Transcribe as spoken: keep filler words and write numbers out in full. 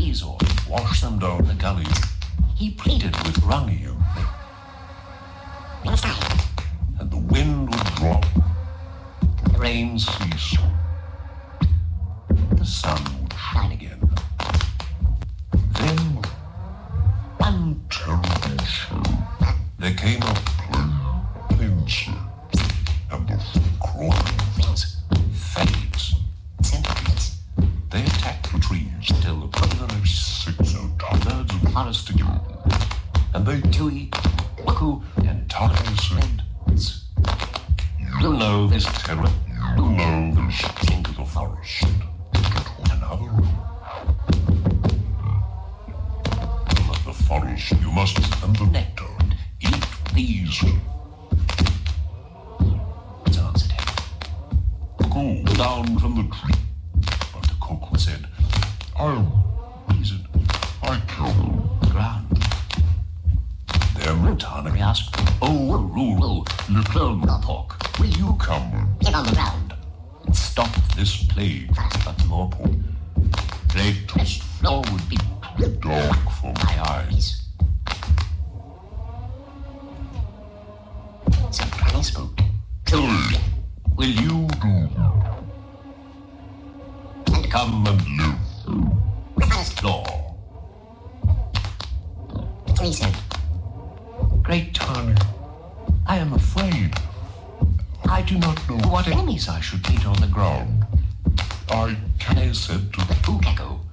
trees or wash them down the gully. He pleaded with Rangi only. And the wind would drop, the rain cease, the sun would shine again. Then, one terrible show, there came a prince, and the crawling things fades, centipedes. They attacked the trees till the predator is sick, so birds of the forest together, and they tui, waku, and tigers and you know this terror, you know this into the forest, get one another. From the forest you must and the nectar and eat these. It's answered him. Go down from the tree. But the cook said, I'll reason, I kill the ground. Then Tannery asked, Oh, Rulu, little Napok, will you come and get on the ground and stop this plague but more poor? Greatest flow would be too dark for my eyes. So Granny spoke. Kill, will you do? And come and live with us, law. He said, Great Tani, I am afraid. I do not know what enemies I should meet on the ground. I said to the Pukeko,